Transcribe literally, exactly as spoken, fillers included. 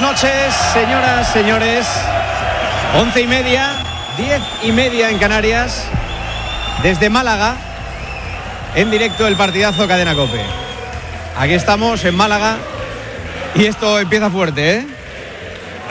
noches, señoras, señores. Once y media, diez y media en Canarias. Desde Málaga, en directo el partidazo Cadena COPE. Aquí estamos en Málaga y esto empieza fuerte, ¿eh?